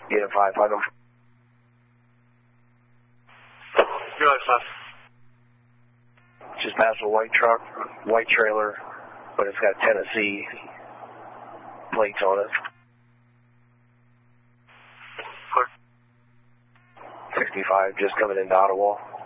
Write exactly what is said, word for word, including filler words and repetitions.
Unit five, find them. Unit five. Just passed a white truck, white trailer, but it's got Tennessee plates on it. sixty-five, just coming into Ottawa.